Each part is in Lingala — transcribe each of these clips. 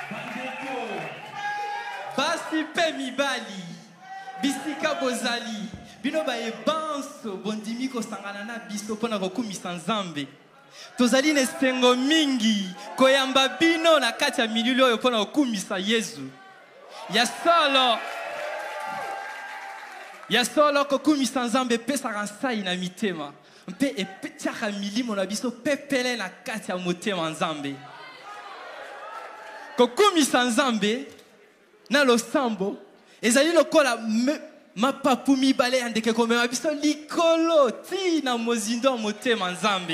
Basi pe mibali, bisika bozali, bino ba ebanso bondimi ko sangana na biso pona kokumisa Nzambe. Tozali nesengo mingi koyamba bino na kati ya mililo oyo pona kokumisa Yesu. Ya solo kokumisa Nzambe pesaka nsai na mitema. Mpe epetiaka milimo na biso pepele na kati ya motema Nzambe. Kokumisa Nzambe na losambo ezali lokola mapapu mibale ya ndeke komema biso likolo ti na mozindo motema Nzambe.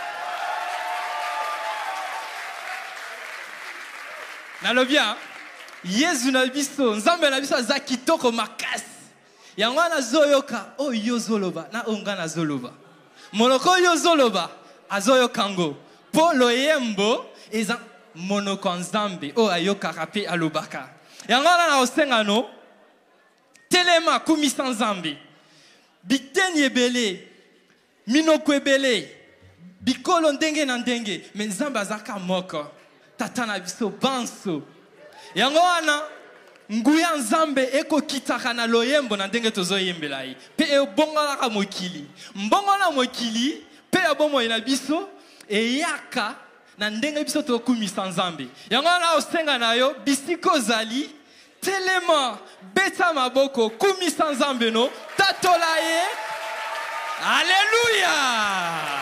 Nalobia Yesu na biso Nzambe na biso aza kitoko makasi. Yango na zoyoka o yozoloba na onga na zoloba. Monoko yozoloba azoyokango. Po loyembo eza monoko Nzambe o ayoka rape alobaka. Yango na osengano telema kumisa Nzambe. Biteni ebele minoko ebele bikolo ndenge na ndenge me Nzambe azaka moko tata na biso banso. Yango wana nguya Nzambe eko kitaka na loyembo na ndenge tozoyembela yi pe ebongolaka mokili mbongola mokili pe abomo ina biso eyaka na ndenge biso tokumisa Nzambe. Yango wana osenga na yo bisiko zali telema beta maboko kumisa Nzambe no tatola ye. Alléluia.